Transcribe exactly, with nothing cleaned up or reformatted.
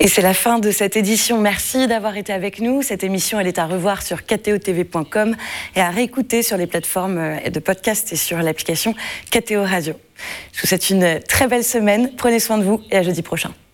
Et c'est la fin de cette édition. Merci d'avoir été avec nous. Cette émission, elle est à revoir sur k t o t v point com et à réécouter sur les plateformes de podcast et sur l'application K T O Radio. Je vous souhaite une très belle semaine. Prenez soin de vous et à jeudi prochain.